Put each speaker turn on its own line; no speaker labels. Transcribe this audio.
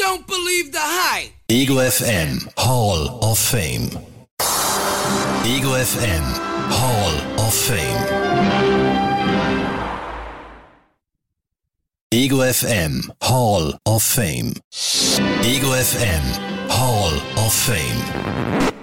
don't believe the hype.
Ego FM Hall of Fame. Ego FM Hall of Fame. Ego FM Hall of Fame. Ego FM Hall of Fame.